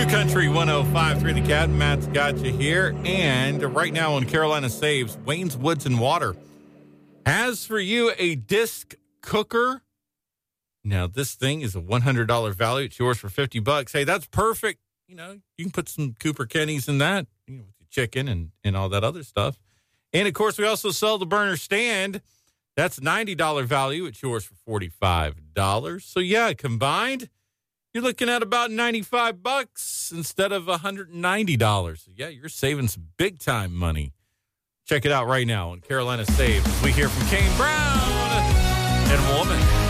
New Country 105.3 The Cat. Matt's got you here. And right now on Carolina Saves, Wayne's Woods and Water has for you a disc cooker. Now, this thing is a $100 value. It's yours for $50. Hey, that's perfect. You know, you can put some Cooper Kennys in that, you know, with your chicken and all that other stuff. And, of course, we also sell the burner stand. That's $90 value. It's yours for $45. So, yeah, combined, you're looking at about $95 instead of $190. So, yeah, you're saving some big-time money. Check it out right now on Carolina Saves. We hear from Kane Brown and Woman.